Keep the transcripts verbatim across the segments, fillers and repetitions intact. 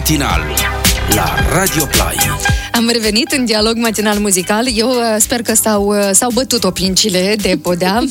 matinal la Radio Play. Am revenit în dialog matinal muzical. Eu uh, sper că s-au, uh, s-au bătut opincile de podea.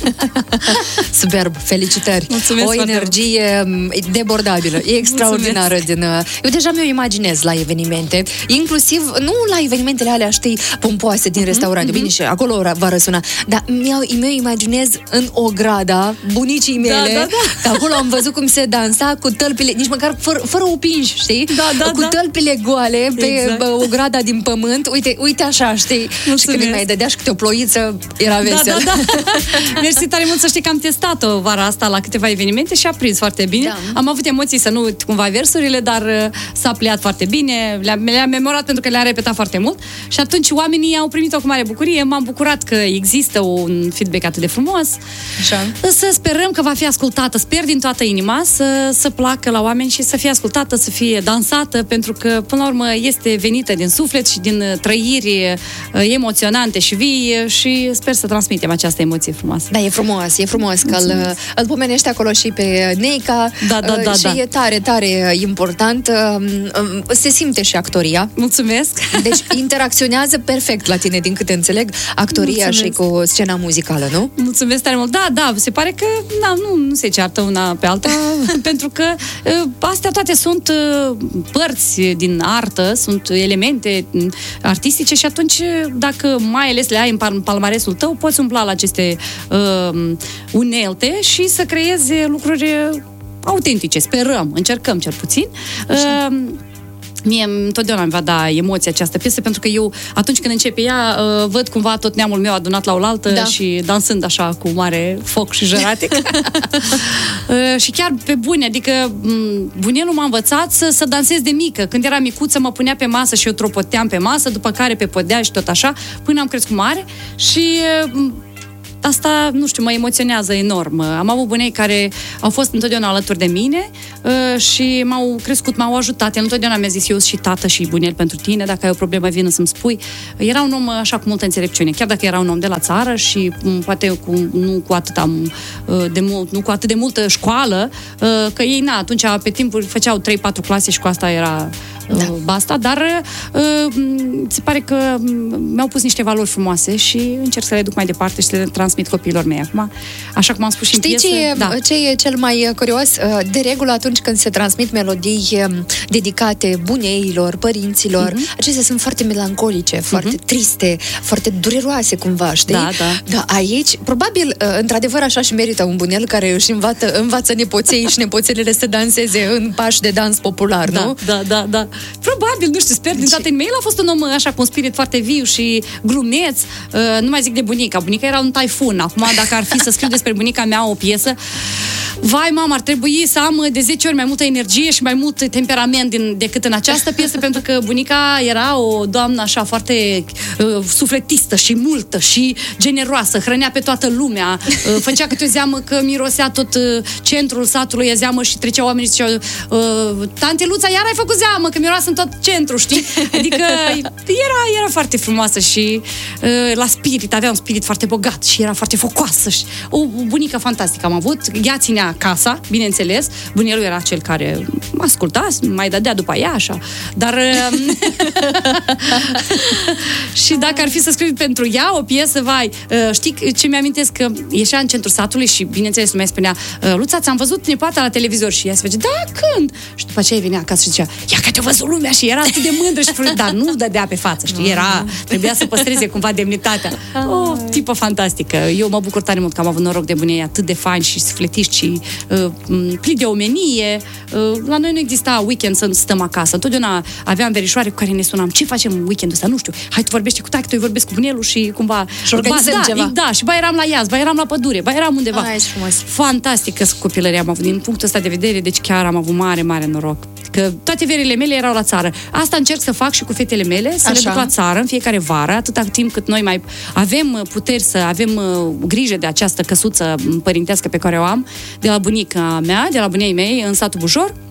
Superb, felicitări. Mulțumesc. O energie debordabilă, e extraordinară. Din, uh, eu deja mi-o imaginez la evenimente, inclusiv, nu la evenimentele alea, știi, pompoase din restaurante, mm-hmm. bine, și acolo va răsuna, dar mi-o, mi-o imaginez în Ograda bunicii mele, da, da, da. Că acolo am văzut cum se dansa cu tălpile, nici măcar fără, fără opinși, știi? Da, da, cu da. tălpile goale pe exact. Ograda din pământ, uite, uite așa, știi? Mulțumesc. Și când îi mai dădea și câte o ploiță, era vesel. Da, da, da. Mersi tare mult, să știi că am testat-o vara asta la câteva evenimente și a prins foarte bine. Da. Am avut emoții să nu uit cumva versurile, dar s-a pliat foarte bine, le-am, le-am memorat pentru că le-am repetat foarte mult și atunci oamenii au primit-o cu mare bucurie. M-am bucurat că există un feedback atât de frumos. Așa. Să sperăm că va fi ascultată, sper din toată inima să, să placă la oameni și să fie ascultată, să fie dansată, pentru că până la urmă este venită din suflet și din trăiri emoționante și vii și sper să transmitem această emoție frumoasă. Da, e frumos, e frumos că îl, îl pomenești acolo și pe Neica. Da, da, da, și da. e tare, tare important. Se simte și actoria. Mulțumesc! Deci interacționează perfect la tine, din câte înțeleg, actoria. Mulțumesc. Și cu scena muzicală, nu? Mulțumesc tare mult! Da, da, se pare că na, nu, nu se ceartă una pe alta, pentru că astea toate sunt părți din artă, sunt elemente artistice și atunci, dacă mai ales le ai în palmaresul tău, poți umbla la aceste uh, unelte și să creezi lucruri autentice. Sperăm, încercăm cel puțin. Uh, Mie întotdeauna îmi va da emoția această piesă, pentru că eu, atunci când începe ea, uh, văd cumva tot neamul meu adunat la oaltă, da. Și dansând așa cu mare foc și jăratic. uh, și chiar pe bune, adică bunelul m-a învățat să, să dansez de mică. Când eram micuță, mă punea pe masă și eu tropoteam pe masă, după care pe podea și tot așa, până am crescut mare și... Uh, asta, nu știu, mă emoționează enorm. Am avut bunei care au fost întotdeauna alături de mine uh, și m-au crescut, m-au ajutat. El întotdeauna mi-a zis, eu și tată și bunel pentru tine, dacă ai o problemă, vină să-mi spui. Era un om așa cu multă înțelepciune, chiar dacă era un om de la țară și m, poate cu, nu cu atâta uh, de mult, nu cu atât de multă școală, uh, că ei, na, atunci pe timpuri făceau trei patru clase și cu asta era da. Basta, dar uh, se pare că mi-au pus niște valori frumoase și încerc să le duc mai departe și să le transmit copiilor mei acum. Așa cum am spus și Știi în piesă. ce e, da. ce e cel mai curios? De regulă, atunci când se transmit melodii dedicate buneilor, părinților, uh-huh. acestea sunt foarte melancolice, uh-huh. foarte triste, foarte dureroase cumva, știi? Da, da. Da, aici, probabil, într-adevăr, așa și merită un bunel care își învață, învață nepoței și nepoțelele să danseze în pași de dans popular, da, nu? Da, da, da. Probabil, nu știu, sper din toate inima. El a fost un om așa cu un spirit foarte viu și glumeț. Uh, nu mai zic de bunica. Bunica era un taifun. Acum, dacă ar fi să scriu despre bunica mea o piesă, vai, mamă, ar trebui să am de zece ori mai multă energie și mai mult temperament din, decât în această piesă, pentru că bunica era o doamnă așa foarte uh, sufletistă și multă și generoasă, hrănea pe toată lumea, uh, făcea câte o zeamă că mirosea tot uh, centrul satului, e zeamă și treceau oamenii și ziceau, uh, tante Luța, iar ai făcut zeamă, că miroasă în tot centrul, știi? Adică era, era foarte frumoasă și uh, la spirit, avea un spirit foarte bogat și era foarte focoasă și o bunică fantastică am avut. Ea ținea casa, bineînțeles. Bunelul era cel care mă asculta, mai dădea după ea, așa. Dar și dacă ar fi să scriu pentru ea o piesă, vai, știi ce mi-amintesc? Că ieșea în centrul satului și, bineînțeles, lumea spunea, Luța, ți-am văzut nepoata la televizor și ea se făcea, da, când? Și după aceea venea acasă și zicea, ia că te-a văzut lumea și era atât de mândră și frumos, dar nu dădea pe față, știi? Era, trebuia să păstreze cumva demnitatea. O tipă fantastică. Eu mă bucur tare mult că am avut noroc de bunei atât de faini și sufletiști și uh, plini de omenie. Uh, la noi nu exista weekend să stăm acasă. Întotdeauna aveam verișoare cu care ne sunam. Ce facem weekendul ăsta? Nu știu. Hai, tu vorbești cu taică, tu vorbesc cu bunelul și cumva... Și organizăm ba, da, ceva. Da, și ba eram la Iași, ba eram la pădure, ba eram undeva. Ai, frumos. Fantastică copilărie am avut. Din punctul ăsta de vedere, deci chiar am avut mare, mare noroc. Că toate verile mele erau la țară. Asta încerc să fac și cu fetele mele, să Așa. le duc la țară în fiecare vară, atâta timp cât noi mai avem puteri să avem uh, grijă de această căsuță părintească pe care o am, de la bunica mea, de la bunii mei, în satul Bujor.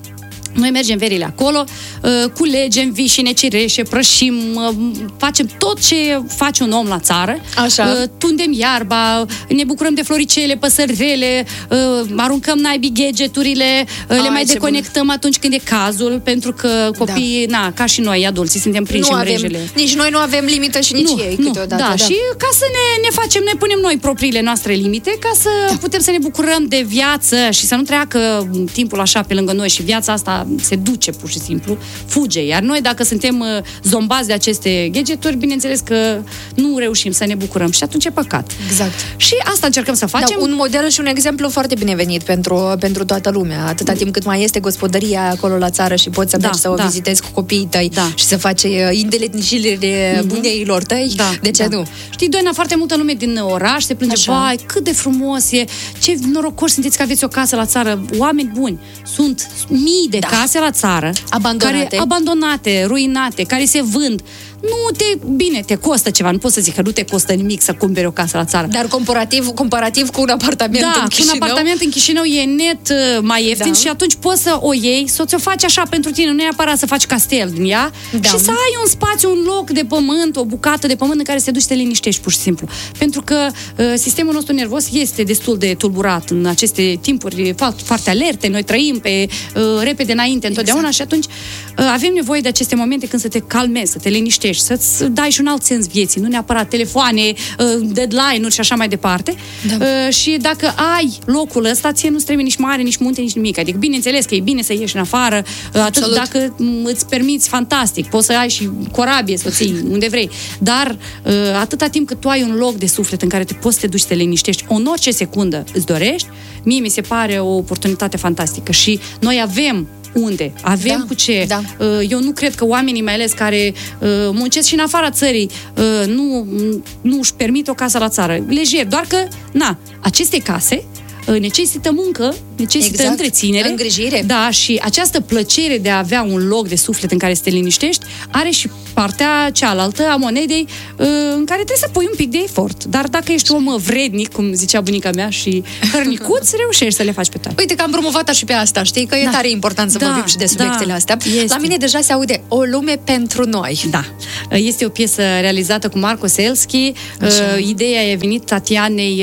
Noi mergem verile acolo, culegem vișine, cireșe, prășim, facem tot ce face un om la țară. Așa. Tundem iarba, ne bucurăm de floricele, păsărele, aruncăm naibii gadgeturile, le Ai, mai ce deconectăm bun. Atunci când e cazul, pentru că copiii, da. na, ca și noi, adulții, suntem prinși în vrejele. Nici noi nu avem limită și nici nu, ei nu, câteodată. Da, da, și ca să ne, ne facem, ne punem noi propriile noastre limite, ca să da. putem să ne bucurăm de viață și să nu treacă timpul așa pe lângă noi și viața asta se duce pur și simplu, fuge. Iar noi, dacă suntem uh, zombați de aceste gadgeturi, bineînțeles că nu reușim să ne bucurăm și atunci e păcat. Exact. Și asta încercăm să facem. Da, un model și un exemplu foarte binevenit pentru, pentru toată lumea. Atâta timp cât mai este gospodăria acolo la țară și poți să mergi da, să o da. vizitezi cu copiii tăi da. și să faci indeletnișirile mm-hmm. buneilor tăi, da, de ce da. nu? Știi, Doina, foarte multă lume din oraș se plânge, Așa. vai, cât de frumos e, ce norocoși sunteți că aveți o casă la țară, oameni buni. Sunt mii de da. case la țară, abandonate. Care, abandonate, ruinate, care se vând. Nu te, bine, te costă ceva, nu pot să zic că nu te costă nimic să cumperi o casă la țară. Dar comparativ, comparativ cu un apartament da, în Chișinău. Da, un apartament în Chișinău e net mai ieftin da. și atunci poți să o iei, să ți-o faci așa pentru tine, nu neapărat să faci castel din ea da. și să ai un spațiu, un loc de pământ, o bucată de pământ în care să te duci să te liniștești pur și simplu. Pentru că uh, sistemul nostru nervos este destul de tulburat în aceste timpuri, foarte, foarte alerte, noi trăim pe uh, repede înainte întotdeauna exact. și atunci uh, avem nevoie de aceste momente când să te calmezi, să te liniștești, să-ți dai și un alt sens vieții, nu neapărat telefoane, deadline-uri și așa mai departe. Da. Și dacă ai locul ăsta, ție nu-ți trebuie nici mare, nici munte, nici nimic. Adică, bineînțeles că e bine să ieși în afară, atât dacă îți permiți, fantastic, poți să ai și corabie, să o ții unde vrei. Dar atâta timp cât tu ai un loc de suflet în care te poți să te duci să te liniștești în orice secundă îți dorești, mie mi se pare o oportunitate fantastică și noi avem unde, avem da, cu ce. Da. Eu nu cred că oamenii, mai ales care muncesc și în afara țării, nu, nu își permit o casă la țară. Lejer, doar că, na, aceste case necesită muncă, necesită exact. întreținere, îngrijire. Da, și această plăcere de a avea un loc de suflet în care să te liniștești are și partea cealaltă a monedei în care trebuie să pui un pic de efort. Dar dacă ești om vrednic, cum zicea bunica mea, și hărnicuț, reușești să le faci pe toate. Uite că am promovat și pe asta, știi? Că e da. tare important să da. vorbim și de subiectele da. astea. Este. La mine deja se aude O lume pentru noi. Da. Este o piesă realizată cu Marco Selski. Așa. Ideea e venit Tatianei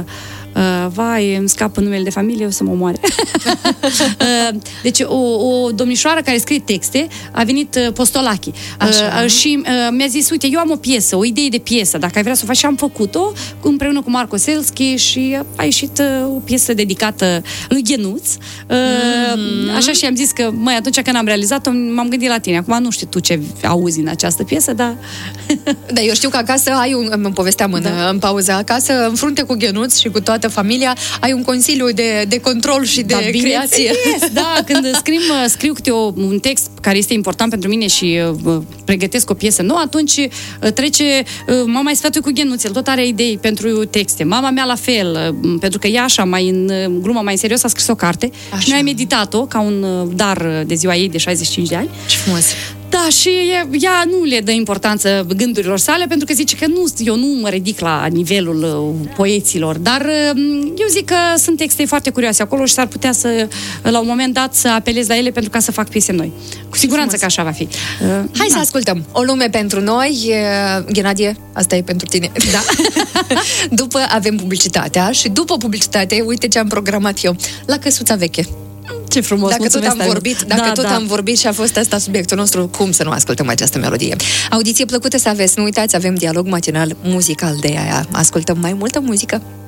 Uh, vai, îmi scapă numele de familie, o să mă omoare. uh, deci o, o domnișoară care scrie texte a venit uh, Postolachi uh, și uh, mi-a zis, uite, eu am o piesă, o idee de piesă, dacă ai vrea să o faci, și am făcut-o împreună cu Marco Selski și a ieșit uh, o piesă dedicată lui Ghenuț. Uh, mm-hmm. Așa, și am zis că, măi, atunci când am realizat-o, m-am gândit la tine. Acum nu știu tu ce auzi în această piesă, dar... Da, eu știu că acasă ai un, îmi povesteam în, da. în pauză, acasă, în frunte cu Ghenuț și cu toată familia, ai un consiliu de, de control și de da, creație. Da, când scriu, scriu câte o, un text care este important pentru mine și uh, pregătesc o piesă nouă, atunci uh, trece, uh, mama mai sfătuie cu Ghenuț, el tot are idei pentru texte. Mama mea la fel, uh, pentru că ea așa, mai în uh, glumă mai în serios, a scris o carte așa. Și noi am meditat-o ca un uh, dar de ziua ei de șaizeci și cinci de ani. Ce frumos! Da, și ea nu le dă importanță gândurilor sale, pentru că zice că nu, eu nu mă ridic la nivelul uh, poeților, dar uh, eu zic că sunt texte foarte curioase acolo și s-ar putea să, la un moment dat, să apelez la ele pentru ca să fac piese noi. Cu siguranță că așa va fi. Uh, Hai da. să ascultăm O lume pentru noi. Ghenadie, asta e pentru tine. Da. După avem publicitatea și după publicitate, uite ce am programat eu. La Căsuța Veche. Ce frumos, dacă tot am vorbit, dacă da, tot da. am vorbit și a fost asta subiectul nostru, cum să nu ascultăm această melodie. Audiție plăcută să aveți, nu uitați, avem dialog matinal muzical de aia. Ascultăm mai multă muzică.